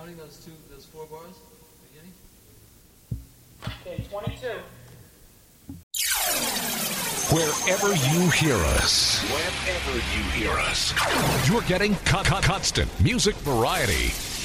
counting those four bars? Beginning? Okay, 22. Wherever you hear us, you're getting constant music variety.